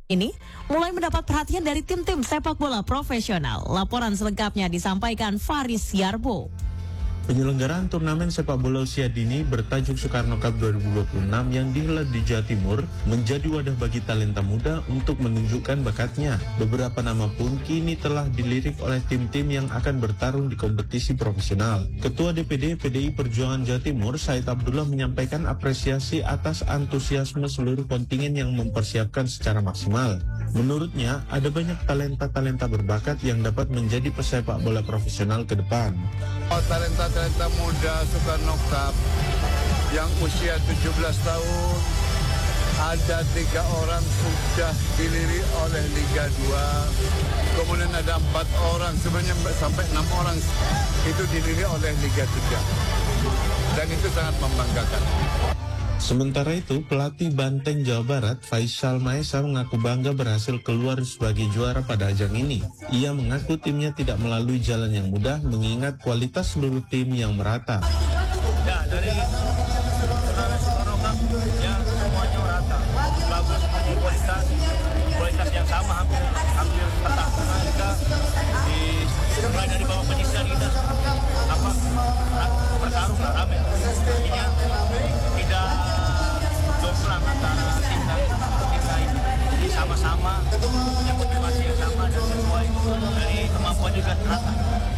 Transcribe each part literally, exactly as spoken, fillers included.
ini mulai mendapat perhatian dari tim-tim sepak bola profesional. Laporan selengkapnya disampaikan Faris Yarbo. Penyelenggaraan turnamen sepak bola usia dini bertajuk Soekarno Cup dua ribu dua puluh enam yang dihelat di Jawa Timur menjadi wadah bagi talenta muda untuk menunjukkan bakatnya. Beberapa nama pun kini telah dilirik oleh tim-tim yang akan bertarung di kompetisi profesional. Ketua D P D P D I Perjuangan Jawa Timur, Said Abdullah, menyampaikan apresiasi atas antusiasme seluruh kontingen yang mempersiapkan secara maksimal. Menurutnya, ada banyak talenta-talenta berbakat yang dapat menjadi pesepak bola profesional ke depan. Oh, talenta-talenta muda Soekarno Cup yang usia tujuh belas tahun, ada tiga orang sudah dilirik oleh Liga dua, kemudian ada empat orang, sebenarnya sampai enam orang itu dilirik oleh Liga tiga, dan itu sangat membanggakan. Sementara itu, pelatih Banteng Jawa Barat, Faisal Maesa, mengaku bangga berhasil keluar sebagai juara pada ajang ini. Ia mengaku timnya tidak melalui jalan yang mudah mengingat kualitas seluruh tim yang merata. Ya, dari turnamen Soekarno Cup, ya semuanya merata. Bagus, punya kualitas, kualitas yang sama, hampir hampir setara. Kita di mulai dari bawah penyisian kita apa bertarung lah rame. Artinya tidak jomplang antara tim dan tim lain. Jadi sama-sama punya motivasi yang sama dan sesuai dari kemampuan juga rata.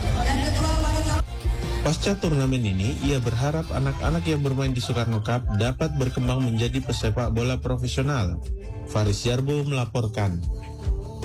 Pasca turnamen ini, ia berharap anak-anak yang bermain di Soekarno Cup dapat berkembang menjadi pesepak bola profesional. Faris Yarbo melaporkan.